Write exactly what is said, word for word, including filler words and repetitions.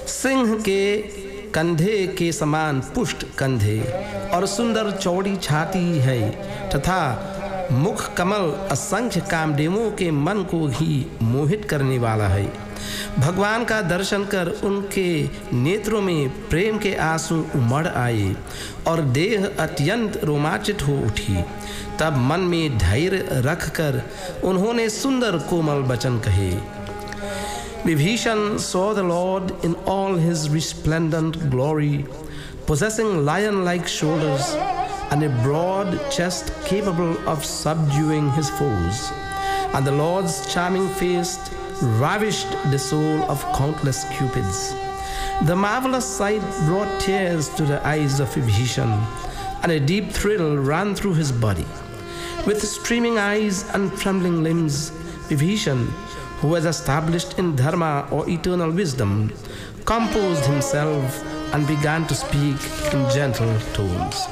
सिंह के कंधे के समान पुष्ट कंधे और सुंदर चौड़ी छाती है तथा मुख कमल असंख्य कामदेवों के मन को ही मोहित करने वाला है। भगवान का दर्शन कर उनके नेत्रों में प्रेम के आंसू उमड़ आए और देह अत्यंत रोमांचित हो उठी। तब मन में धैर्य रखकर उन्होंने सुंदर कोमल वचन कहे। Vibhishan saw the Lord in all his resplendent glory, possessing lion-like shoulders and a broad chest capable of subduing his foes. And the Lord's charming face ravished the soul of countless cupids. The marvelous sight brought tears to the eyes of Vibhishan, and a deep thrill ran through his body. With streaming eyes and trembling limbs, Vibhishan, who was established in dharma or eternal wisdom, composed himself and began to speak in gentle tones.